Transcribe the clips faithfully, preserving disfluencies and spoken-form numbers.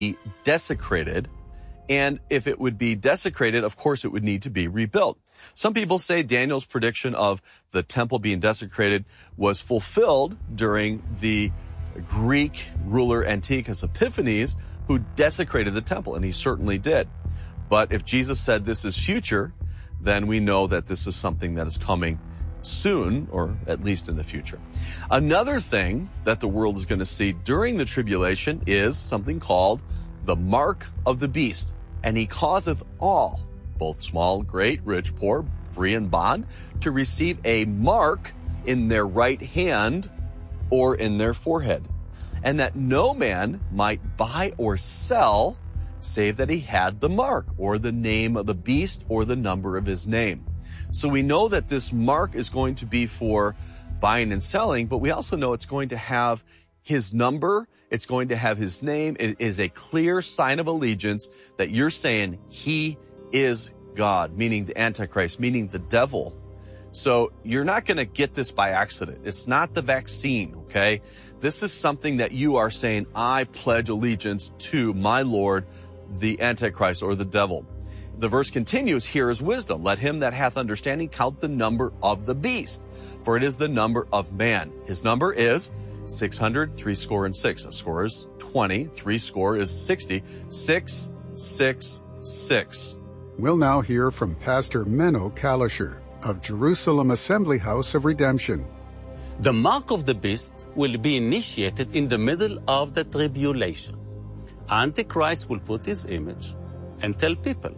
be desecrated. And if it would be desecrated, of course, it would need to be rebuilt. Some people say Daniel's prediction of the temple being desecrated was fulfilled during the Greek ruler Antiochus Epiphanes, who desecrated the temple, and he certainly did. But if Jesus said this is future, then we know that this is something that is coming soon, or at least in the future. Another thing that the world is going to see during the tribulation is something called the mark of the beast. And he causeth all, both small, great, rich, poor, free, and bond, to receive a mark in their right hand or in their forehead, and that no man might buy or sell save that he had the mark, or the name of the beast, or the number of his name. So we know that this mark is going to be for buying and selling, but we also know it's going to have his number, it's going to have his name. It is a clear sign of allegiance that you're saying he is God, meaning the Antichrist, meaning the devil. So you're not going to get this by accident. It's not the vaccine, okay? This is something that you are saying, I pledge allegiance to my Lord, the Antichrist, or the devil. The verse continues, here is wisdom. Let him that hath understanding count the number of the beast, for it is the number of man. His number is six hundred, three score and six. A score is twenty, three score is sixty, six, six, six. We'll now hear from Pastor Menno Kalischer of Jerusalem Assembly House of Redemption. The mark of the beast will be initiated in the middle of the tribulation. Antichrist will put his image and tell people,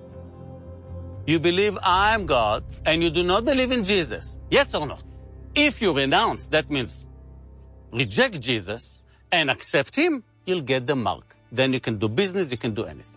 you believe I am God and you do not believe in Jesus. Yes or no? If you renounce, that means reject Jesus and accept him, you'll get the mark. Then you can do business, you can do anything.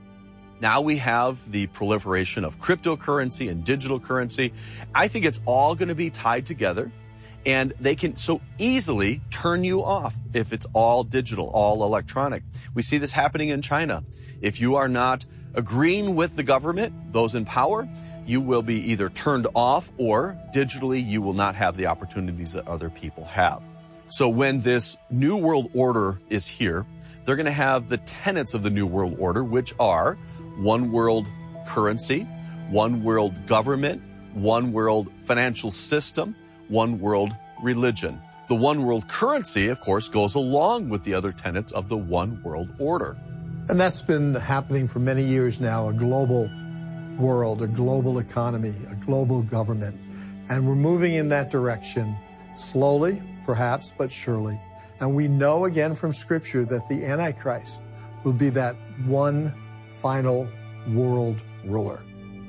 Now we have the proliferation of cryptocurrency and digital currency. I think it's all going to be tied together, and they can so easily turn you off if it's all digital, all electronic. We see this happening in China. If you are not agreeing with the government, those in power, you will be either turned off, or digitally you will not have the opportunities that other people have. So when this new world order is here, they're going to have the tenets of the new world order, which are one world currency, one world government, one world financial system, one world religion. The one world currency, of course, goes along with the other tenets of the one world order. And that's been happening for many years now, a global world, a global economy, a global government. And we're moving in that direction slowly, perhaps, but surely. And we know again from Scripture that the Antichrist will be that one final world ruler.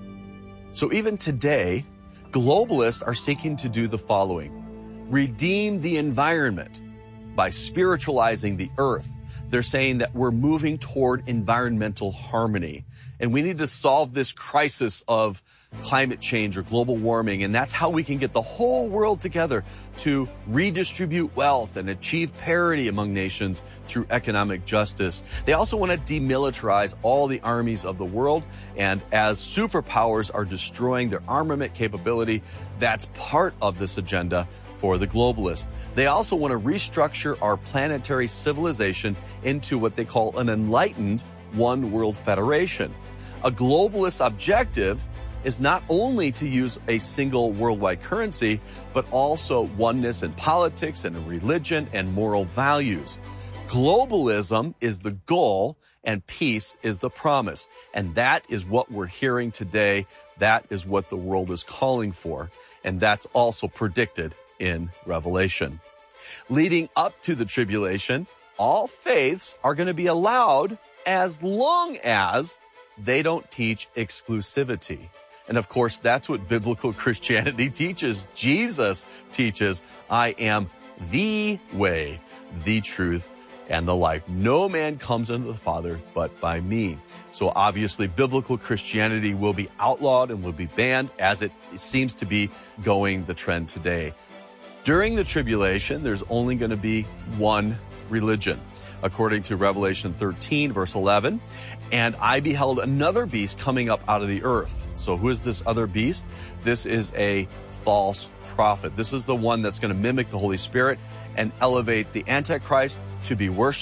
So even today, globalists are seeking to do the following: redeem the environment by spiritualizing the earth. They're saying that we're moving toward environmental harmony, and we need to solve this crisis of climate change or global warming, and that's how we can get the whole world together to redistribute wealth and achieve parity among nations through economic justice. They also want to demilitarize all the armies of the world, and as superpowers are destroying their armament capability, that's part of this agenda for the globalists. They also want to restructure our planetary civilization into what they call an enlightened one world federation. A globalist objective is not only to use a single worldwide currency, but also oneness in politics and in religion and moral values. Globalism is the goal and peace is the promise. And that is what we're hearing today. That is what the world is calling for. And that's also predicted in Revelation. Leading up to the tribulation, all faiths are going to be allowed as long as they don't teach exclusivity. And of course, that's what biblical Christianity teaches. Jesus teaches, I am the way, the truth, and the life. No man comes unto the Father but by me. So obviously, biblical Christianity will be outlawed and will be banned, as it seems to be going the trend today. During the tribulation, there's only going to be one religion, according to Revelation thirteen, verse eleven. And I beheld another beast coming up out of the earth. So who is this other beast? This is a false prophet. This is the one that's going to mimic the Holy Spirit and elevate the Antichrist to be worshiped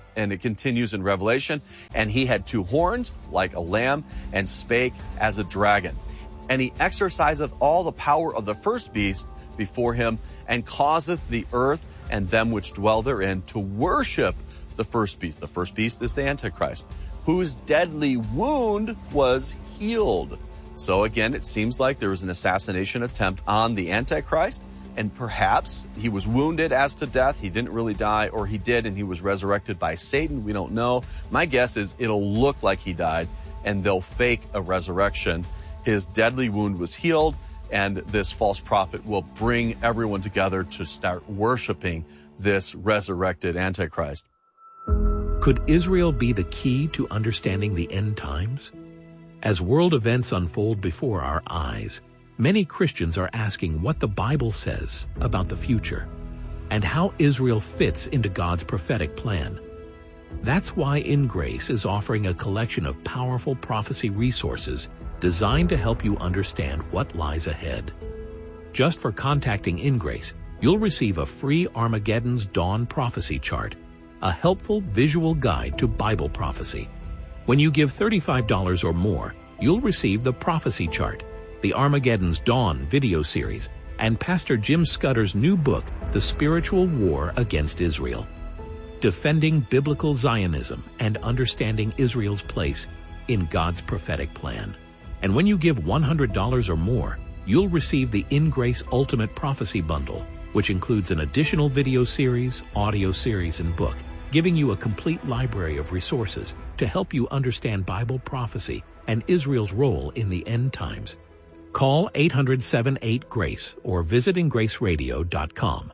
And it continues in Revelation. And he had two horns like a lamb and spake as a dragon. And he exerciseth all the power of the first beast before him, and causeth the earth and them which dwell therein to worship the first beast. The first beast is the Antichrist, whose deadly wound was healed. So again, it seems like there was an assassination attempt on the Antichrist, and perhaps he was wounded as to death. He didn't really die, or he did, and he was resurrected by Satan. We don't know. My guess is it'll look like he died, and they'll fake a resurrection. His deadly wound was healed, and this false prophet will bring everyone together to start worshiping this resurrected Antichrist. Could Israel be the key to understanding the end times? As world events unfold before our eyes, many Christians are asking what the Bible says about the future and how Israel fits into God's prophetic plan. That's why In Grace is offering a collection of powerful prophecy resources designed to help you understand what lies ahead. Just for contacting In Grace, you'll receive a free Armageddon's Dawn prophecy chart, a helpful visual guide to Bible prophecy. When you give thirty-five dollars or more, you'll receive the prophecy chart, the Armageddon's Dawn video series, and Pastor Jim Scudder's new book, The Spiritual War Against Israel. Defending Biblical Zionism and Understanding Israel's Place in God's Prophetic Plan. And when you give one hundred dollars or more, you'll receive the In Grace Ultimate Prophecy Bundle, which includes an additional video series, audio series, and book, giving you a complete library of resources to help you understand Bible prophecy and Israel's role in the end times. Call eight hundred, seven eight, GRACE or visit in grace radio dot com.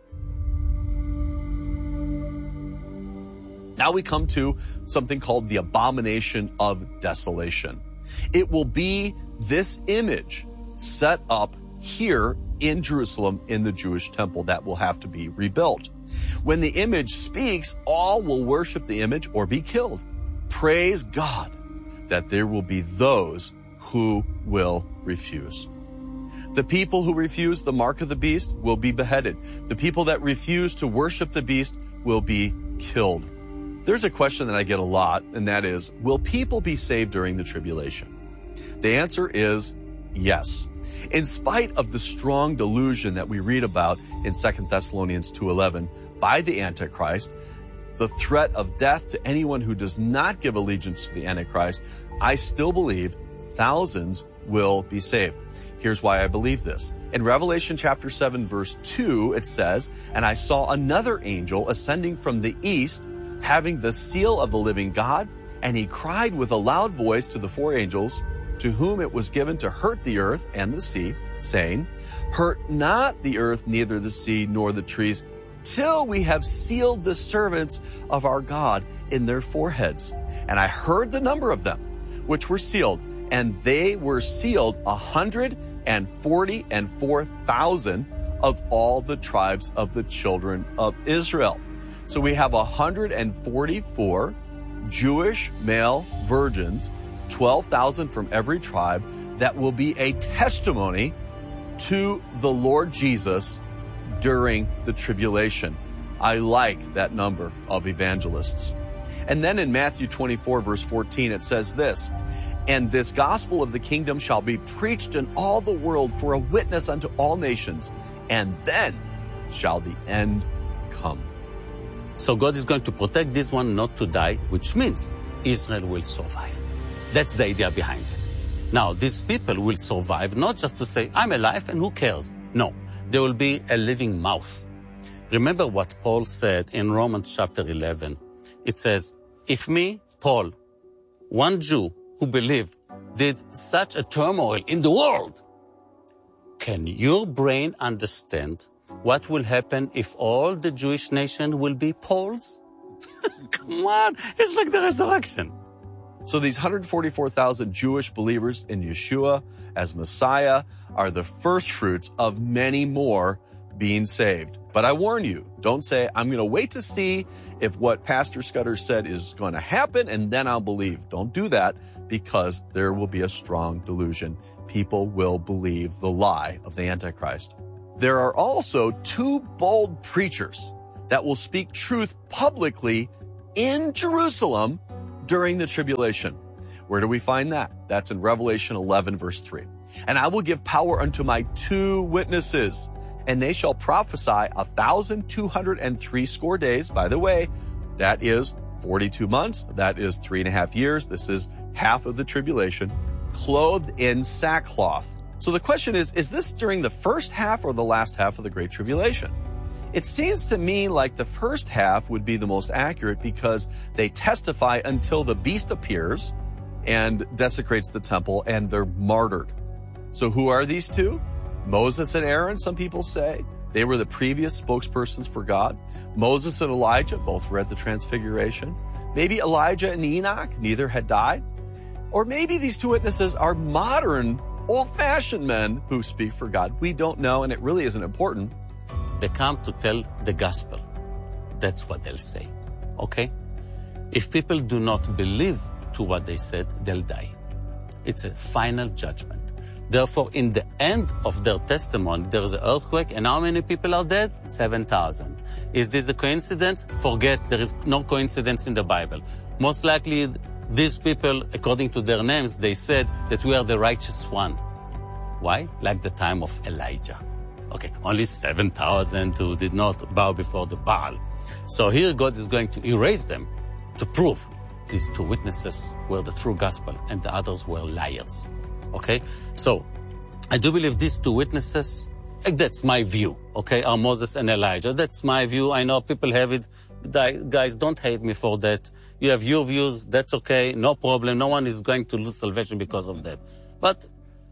Now we come to something called the abomination of desolation. It will be this image set up here in Jerusalem in the Jewish temple that will have to be rebuilt. When the image speaks, all will worship the image or be killed. Praise God that there will be those who will refuse. The people who refuse the mark of the beast will be beheaded. The people that refuse to worship the beast will be killed. There's a question that I get a lot, and that is, will people be saved during the tribulation? The answer is yes. In spite of the strong delusion that we read about in Second Thessalonians two eleven by the Antichrist, the threat of death to anyone who does not give allegiance to the Antichrist, I still believe thousands will be saved. Here's why I believe this. In Revelation chapter seven, verse two, it says, "And I saw another angel ascending from the east, having the seal of the living God, and he cried with a loud voice to the four angels, to whom it was given to hurt the earth and the sea, saying, Hurt not the earth, neither the sea, nor the trees, till we have sealed the servants of our God in their foreheads. And I heard the number of them, which were sealed, and they were sealed a hundred and forty and four thousand of all the tribes of the children of Israel." So we have one hundred forty-four Jewish male virgins, twelve thousand from every tribe, that will be a testimony to the Lord Jesus during the tribulation. I like that number of evangelists. And then in Matthew twenty-four, verse fourteen, it says this, "And this gospel of the kingdom shall be preached in all the world for a witness unto all nations, and then shall the end come." So God is going to protect this one not to die, which means Israel will survive. That's the idea behind it. Now, these people will survive not just to say, I'm alive and who cares? No, there will be a living mouth. Remember what Paul said in Romans chapter eleven. It says, if me, Paul, one Jew who believed, did such a turmoil in the world, can your brain understand what will happen if all the Jewish nation will be Poles? Come on, it's like the resurrection. So these one hundred forty-four thousand Jewish believers in Yeshua as Messiah are the first fruits of many more being saved. But I warn you, don't say, I'm going to wait to see if what Pastor Scudder said is going to happen and then I'll believe. Don't do that, because there will be a strong delusion. People will believe the lie of the Antichrist. There are also two bold preachers that will speak truth publicly in Jerusalem during the tribulation. Where do we find that? That's in Revelation eleven, verse three. And I will give power unto my two witnesses, and they shall prophesy a thousand two hundred and three score days. By the way, that is forty-two months. That is three and a half years. This is half of the tribulation, clothed in sackcloth. So the question is, is this during the first half or the last half of the Great Tribulation? It seems to me like the first half would be the most accurate because they testify until the beast appears and desecrates the temple, and they're martyred. So who are these two? Moses and Aaron, some people say. They were the previous spokespersons for God. Moses and Elijah, both were at the Transfiguration. Maybe Elijah and Enoch, neither had died. Or maybe these two witnesses are modern, old-fashioned men who speak for God. We don't know, and it really isn't important. They come to tell the gospel. That's what they'll say, okay? If people do not believe to what they said, they'll die. It's a final judgment. Therefore, in the end of their testimony, there is an earthquake, and how many people are dead? seven thousand. Is this a coincidence? Forget, there is no coincidence in the Bible. Most likely, these people, according to their names, they said that we are the righteous one. Why? Like the time of Elijah. Okay, only seven thousand who did not bow before the Baal. So here God is going to erase them to prove these two witnesses were the true gospel and the others were liars. Okay? So, I do believe these two witnesses, that's my view, okay, are Moses and Elijah. That's my view. I know people have it. Guys, don't hate me for that. You have your views. That's okay. No problem. No one is going to lose salvation because of that. But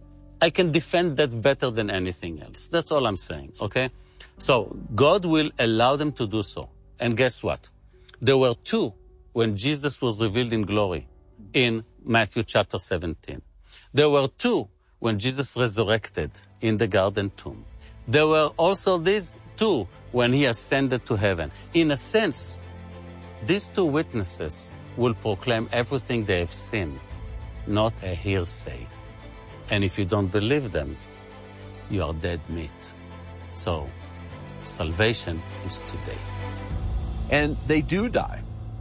I can defend that better than anything else. That's all I'm saying, okay? So, God will allow them to do so. And guess what? There were two when Jesus was revealed in glory in Matthew chapter seventeen. There were two when Jesus resurrected in the garden tomb. There were also these two when he ascended to heaven. In a sense, these two witnesses will proclaim everything they have seen, not a hearsay. And if you don't believe them, you are dead meat. So, salvation is today. And they do die.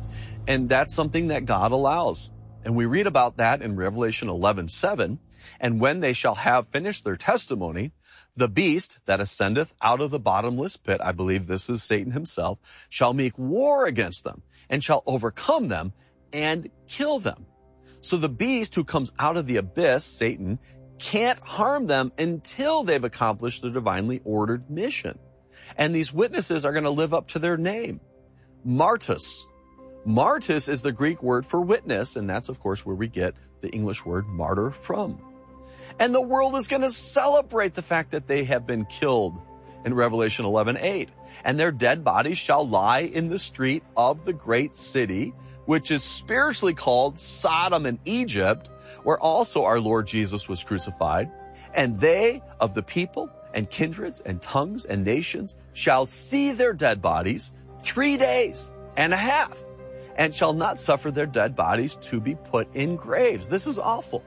And that's something that God allows. And we read about that in Revelation eleven seven. And when they shall have finished their testimony, the beast that ascendeth out of the bottomless pit, I believe this is Satan himself, shall make war against them and shall overcome them and kill them. So the beast who comes out of the abyss, Satan, can't harm them until they've accomplished the divinely ordered mission. And these witnesses are going to live up to their name. Martyrs. Martyrs is the Greek word for witness, and that's, of course, where we get the English word martyr from. And the world is going to celebrate the fact that they have been killed in Revelation eleven eight. And their dead bodies shall lie in the street of the great city, which is spiritually called Sodom and Egypt, where also our Lord Jesus was crucified. And they of the people and kindreds and tongues and nations shall see their dead bodies three days and a half, and shall not suffer their dead bodies to be put in graves. This is awful.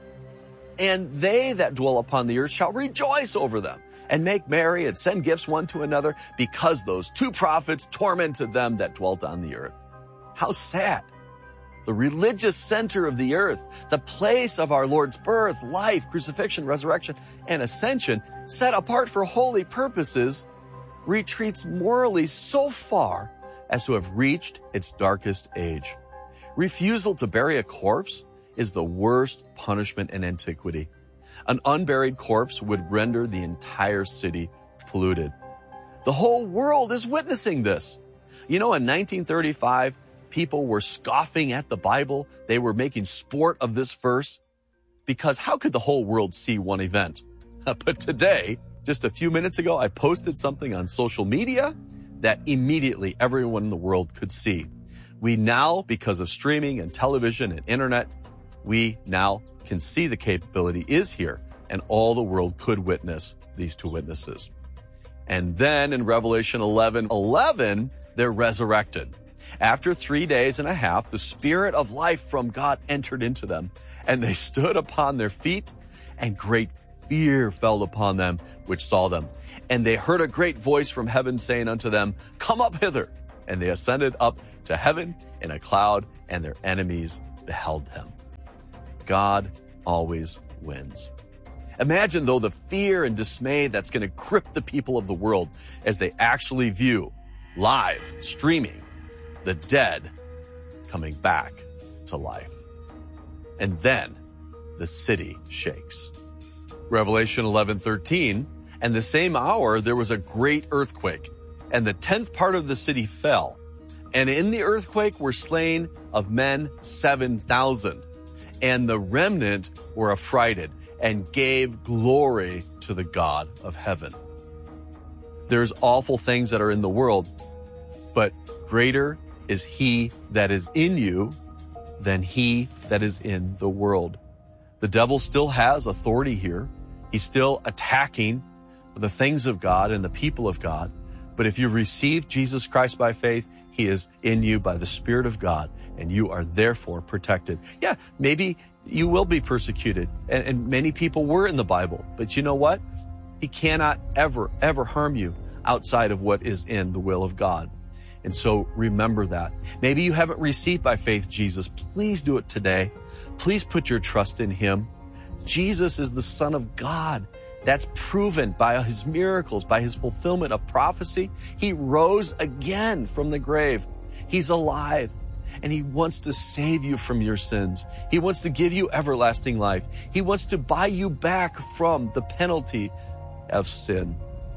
And they that dwell upon the earth shall rejoice over them, and make merry, and send gifts one to another, because those two prophets tormented them that dwelt on the earth. How sad. The religious center of the earth, the place of our Lord's birth, life, crucifixion, resurrection, and ascension, set apart for holy purposes, retreats morally so far as to have reached its darkest age. Refusal to bury a corpse is the worst punishment in antiquity. An unburied corpse would render the entire city polluted. The whole world is witnessing this. You know, in nineteen thirty-five, people were scoffing at the Bible. They were making sport of this verse, because how could the whole world see one event? But today, just a few minutes ago, I posted something on social media that immediately everyone in the world could see. We now, because of streaming and television and internet, we now can see the capability is here, and all the world could witness these two witnesses. And then in Revelation eleven eleven, they're resurrected. After three days and a half, the Spirit of life from God entered into them, and they stood upon their feet, and great fear fell upon them which saw them. And they heard a great voice from heaven saying unto them, Come up hither, And they ascended up to heaven in a cloud, and their enemies beheld them. God always wins. Imagine, though, the fear and dismay that's going to grip the people of the world as they actually view, live, streaming, the dead coming back to life. And then the city shakes. Revelation eleven thirteen, and the same hour there was a great earthquake, and the tenth part of the city fell. And in the earthquake were slain of men seven thousand. And the remnant were affrighted and gave glory to the God of heaven. There's awful things that are in the world, but greater is he that is in you than he that is in the world. The devil still has authority here. He's still attacking the things of God and the people of God. But if you receive Jesus Christ by faith, he is in you by the Spirit of God, and you are therefore protected. Yeah, maybe you will be persecuted, and, and many people were in the Bible. But you know what? He cannot ever, ever harm you outside of what is in the will of God. And so remember that. Maybe you haven't received by faith Jesus. Please do it today. Please put your trust in him. Jesus is the Son of God. That's proven by his miracles, by his fulfillment of prophecy. He rose again from the grave. He's alive, and he wants to save you from your sins. He wants to give you everlasting life. He wants to buy you back from the penalty of sin.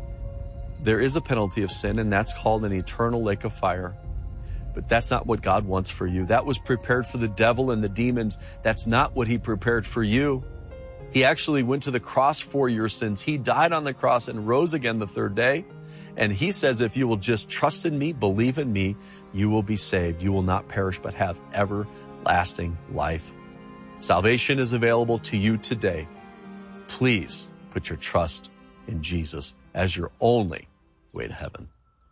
There is a penalty of sin, and that's called an eternal lake of fire. But that's not what God wants for you. That was prepared for the devil and the demons. That's not what he prepared for you. He actually went to the cross for your sins. He died on the cross and rose again the third day. And he says, if you will just trust in me, believe in me, you will be saved. You will not perish, but have everlasting life. Salvation is available to you today. Please put your trust in Jesus as your only way to heaven.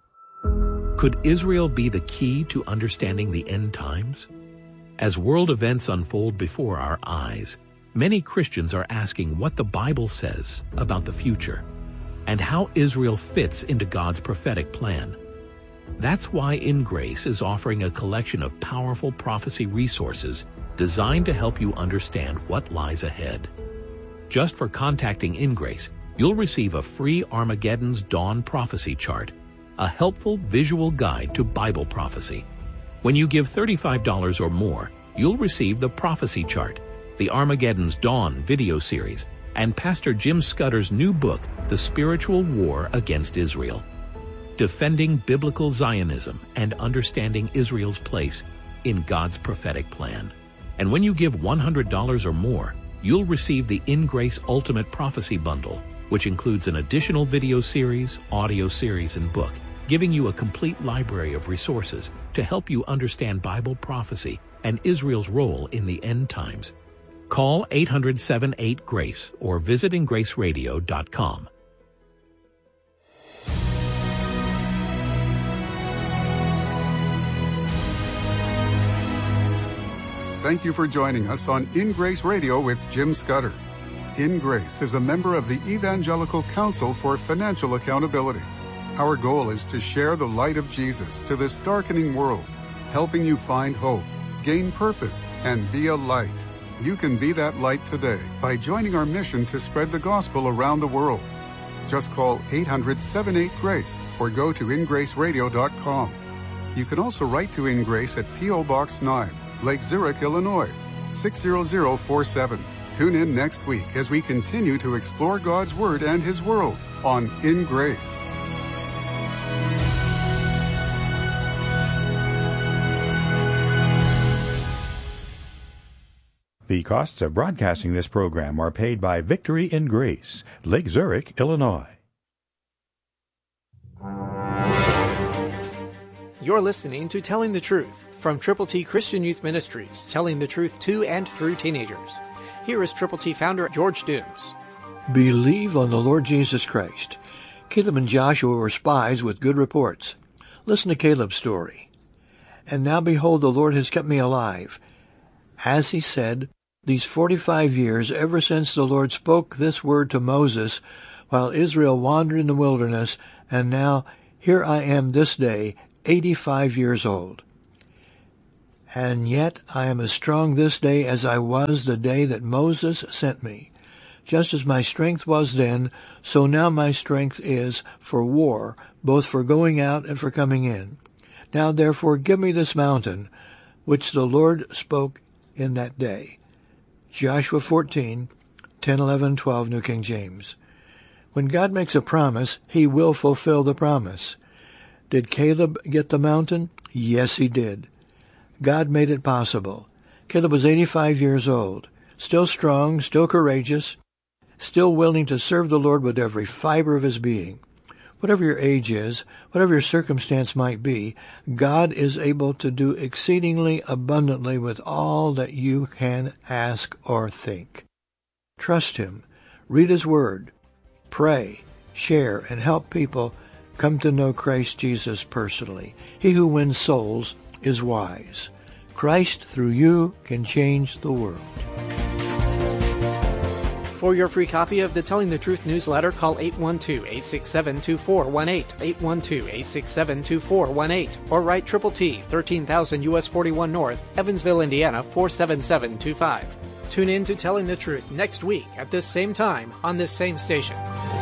Could Israel be the key to understanding the end times? As world events unfold before our eyes, many Christians are asking what the Bible says about the future and how Israel fits into God's prophetic plan. That's why In Grace is offering a collection of powerful prophecy resources designed to help you understand what lies ahead. Just for contacting In Grace, you'll receive a free Armageddon's Dawn prophecy chart, a helpful visual guide to Bible prophecy. When you give thirty-five dollars or more, you'll receive the prophecy chart, the Armageddon's Dawn video series, and Pastor Jim Scudder's new book, The Spiritual War Against Israel. Defending Biblical Zionism and Understanding Israel's Place in God's Prophetic Plan. And when you give one hundred dollars or more, you'll receive the In Grace Ultimate Prophecy Bundle, which includes an additional video series, audio series, and book, giving you a complete library of resources to help you understand Bible prophecy and Israel's role in the end times. Call eight hundred, seven eight, GRACE or visit in grace radio dot com. Thank you for joining us on In Grace Radio with Jim Scudder. In Grace is a member of the Evangelical Council for Financial Accountability. Our goal is to share the light of Jesus to this darkening world, helping you find hope, gain purpose, and be a light. You can be that light today by joining our mission to spread the gospel around the world. Just call eight hundred, seven eight, GRACE or go to in grace radio dot com. You can also write to In Grace at P O Box nine, Lake Zurich, Illinois, six zero zero four seven. Tune in next week as we continue to explore God's Word and His world on In Grace. The costs of broadcasting this program are paid by Victory in Grace, Lake Zurich, Illinois. You're listening to Telling the Truth from Triple T Christian Youth Ministries, telling the truth to and through teenagers. Here is Triple T founder George Dooms. Believe on the Lord Jesus Christ. Caleb and Joshua were spies with good reports. Listen to Caleb's story. And now behold, the Lord has kept me alive. As he said, these forty-five years, ever since the Lord spoke this word to Moses, while Israel wandered in the wilderness, and now here I am this day, eighty-five years old. And yet I am as strong this day as I was the day that Moses sent me. Just as my strength was then, so now my strength is for war, both for going out and for coming in. Now therefore give me this mountain, which the Lord spoke in that day. Joshua fourteen, ten, eleven, twelve, New King James. When God makes a promise, he will fulfill the promise. Did Caleb get the mountain? Yes, he did. God made it possible. Caleb was eighty-five years old, still strong, still courageous, still willing to serve the Lord with every fiber of his being. Whatever your age is, whatever your circumstance might be, God is able to do exceedingly abundantly with all that you can ask or think. Trust him. Read his word. Pray, share, and help people come to know Christ Jesus personally. He who wins souls is wise. Christ through you can change the world. For your free copy of the Telling the Truth newsletter, call eight one two, eight six seven, two four one eight, eight one two, eight six seven, two four one eight, or write Triple T, thirteen thousand U S forty-one North, Evansville, Indiana, four seven seven two five. Tune in to Telling the Truth next week at this same time on this same station.